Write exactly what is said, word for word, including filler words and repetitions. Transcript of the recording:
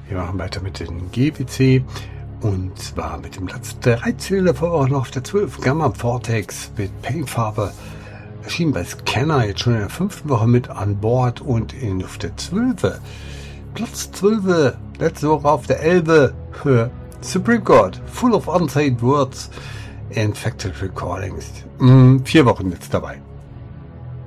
Wir machen weiter mit den G W C und zwar mit dem Platz dreizehn der Vorwoche noch auf der zwölf. Gamma Vortex mit Paintfarbe erschien bei Scanner jetzt schon in der fünften Woche mit an Bord und in auf der zwölf. Platz zwölf, letzte Woche auf der elf. Supreme Court, Full of Unsaid Words and Factual Recordings. Mm, vier Wochen jetzt dabei.